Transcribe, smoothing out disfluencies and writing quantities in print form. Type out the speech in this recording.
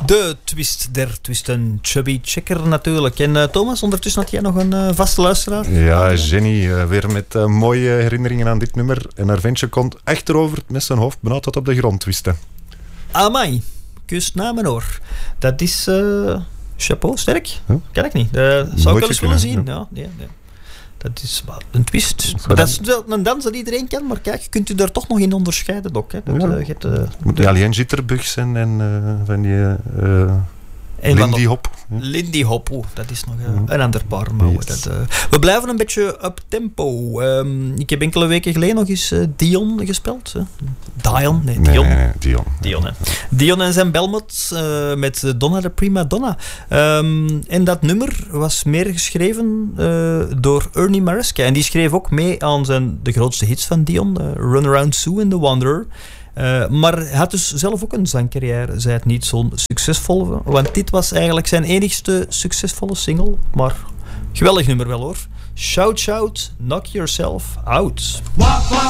De twist der twisten, Chubby Checker natuurlijk. En Thomas, ondertussen had jij nog een vaste luisteraar? Ja, Jenny, weer met mooie herinneringen aan dit nummer. En haar ventje kon achterover met zijn hoofd bijna tot op de grond twisten. Amai, kust na mijn oor. Dat is chapeau, sterk. Ja. Kan ik niet. Zou ik wel eens willen zien. Ja, nee. Dat is een twist. Dat is wel een dans dat iedereen kan, maar kijk, je kunt u daar toch nog in onderscheiden, Doc. Hè. Moet niet alleen jitterbugs zijn en van die Lindy Hop. Lindy Hop, dat is nog een ander paar mouwen. Yes. We blijven een beetje up tempo. Ik heb enkele weken geleden nog eens Dion gespeeld. Dion? Nee, Dion. Nee, Dion. Dion, hè. Dion en zijn Belmont met Donna de Prima Donna. En dat nummer was meer geschreven door Ernie Maresca. En die schreef ook mee aan de grootste hits van Dion. Runaround Sue en The Wanderer. Maar hij had dus zelf ook een zangcarrière. Zij het niet zo'n succesvolle. Want dit was eigenlijk zijn enigste succesvolle single. Maar geweldig nummer wel hoor. Shout, shout, knock yourself out.